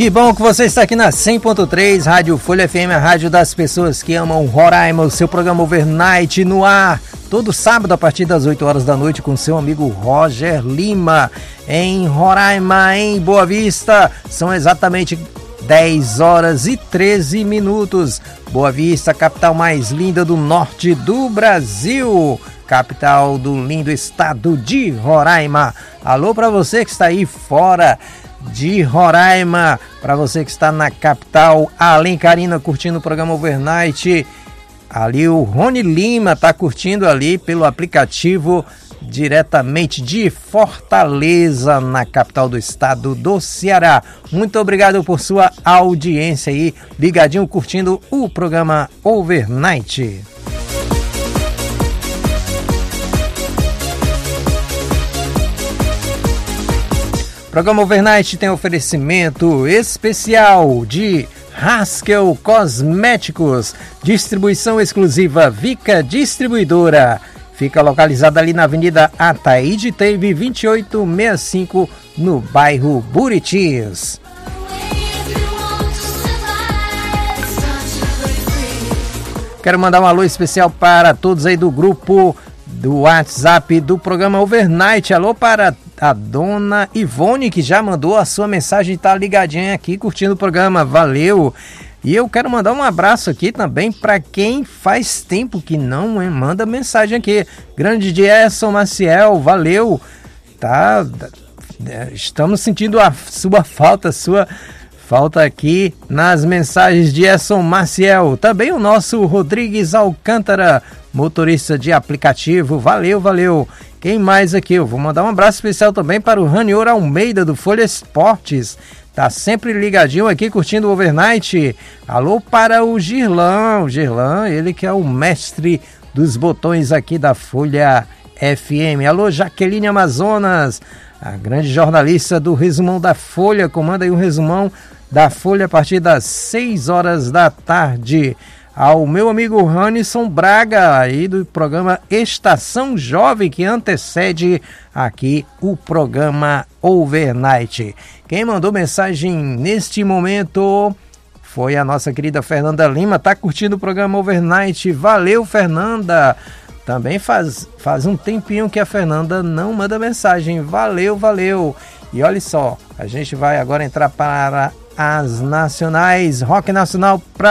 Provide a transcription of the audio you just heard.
Que bom que você está aqui na 100.3, Rádio Folha FM, a rádio das pessoas que amam Roraima, o seu programa Overnight no ar, todo sábado a partir das 8 horas da noite com seu amigo Roger Lima, em Roraima, em Boa Vista. São exatamente 10 horas e 13 minutos. Boa Vista, capital mais linda do norte do Brasil, capital do lindo estado de Roraima. Alô para você que está aí fora de Roraima, para você que está na capital Alencarina curtindo o programa Overnight. Ali o Rony Lima está curtindo ali pelo aplicativo diretamente de Fortaleza, na capital do estado do Ceará. Muito obrigado por sua audiência aí, ligadinho curtindo o programa Overnight. O programa Overnight tem oferecimento especial de Haskell Cosméticos, distribuição exclusiva Vica Distribuidora. Fica localizada ali na Avenida Ataíde Teve 2865, no bairro Buritis. Quero mandar um alô especial para todos aí do grupo do WhatsApp do programa Overnight. Alô para a dona Ivone, que já mandou a sua mensagem e tá ligadinha aqui curtindo o programa. Valeu! E eu quero mandar um abraço aqui também para quem faz tempo que não manda mensagem aqui. Grande Gerson Maciel, valeu! Tá, estamos sentindo a sua falta aqui nas mensagens de Gerson Maciel. Também o nosso Rodrigues Alcântara, motorista de aplicativo. Valeu! Quem mais aqui? Eu vou mandar um abraço especial também para o Ranior Almeida, do Folha Esportes. Tá sempre ligadinho aqui, curtindo o Overnight. Alô para o Girlan, ele que é o mestre dos botões aqui da Folha FM. Alô, Jaqueline Amazonas, a grande jornalista do Resumão da Folha. Comanda aí um resumão da Folha a partir das 6 horas da tarde. Ao meu amigo Ranison Braga, aí do programa Estação Jovem, que antecede aqui o programa Overnight. Quem mandou mensagem neste momento foi a nossa querida Fernanda Lima, tá curtindo o programa Overnight. Valeu, Fernanda! Também faz um tempinho que a Fernanda não manda mensagem. Valeu! E olha só, a gente vai agora entrar para as nacionais, rock nacional para